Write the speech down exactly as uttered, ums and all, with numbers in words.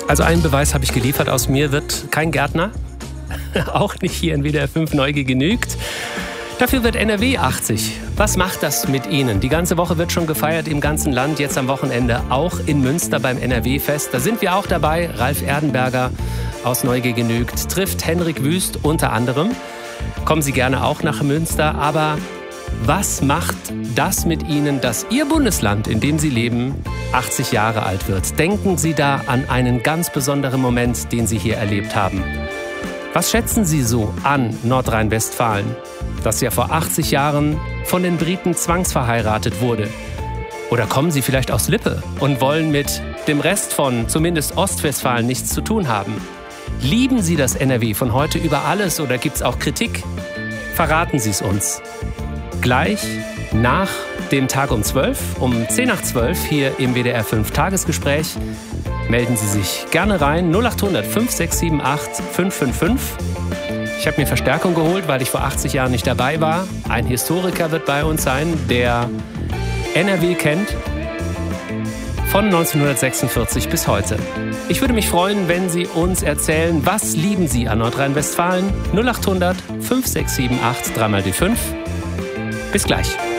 Also einen Beweis habe ich geliefert, aus mir wird kein Gärtner. Auch nicht hier in W D R fünf neu genügt. Dafür wird N R W achtzig. Was macht das mit Ihnen? Die ganze Woche wird schon gefeiert im ganzen Land, jetzt am Wochenende auch in Münster beim N R W-Fest. Da sind wir auch dabei. Ralf Erdenberger aus Neugier genügt trifft Henrik Wüst unter anderem. Kommen Sie gerne auch nach Münster. Aber was macht das mit Ihnen, dass Ihr Bundesland, in dem Sie leben, achtzig Jahre alt wird? Denken Sie da an einen ganz besonderen Moment, den Sie hier erlebt haben. Was schätzen Sie so an Nordrhein-Westfalen, das ja vor achtzig Jahren von den Briten zwangsverheiratet wurde? Oder kommen Sie vielleicht aus Lippe und wollen mit dem Rest von zumindest Ostwestfalen nichts zu tun haben? Lieben Sie das N R W von heute über alles oder gibt es auch Kritik? Verraten Sie es uns. Gleich nach dem Tag um zwölf, um zehn nach zwölf hier im W D R fünf Tagesgespräch. Melden Sie sich gerne rein, null acht hundert fünf sechs sieben acht fünf fünf fünf. Ich habe mir Verstärkung geholt, weil ich vor achtzig Jahren nicht dabei war. Ein Historiker wird bei uns sein, der N R W kennt, von neunzehnhundertsechsundvierzig bis heute. Ich würde mich freuen, wenn Sie uns erzählen, was lieben Sie an Nordrhein-Westfalen? null acht hundert fünf sechs sieben acht drei mal die fünf. Bis gleich.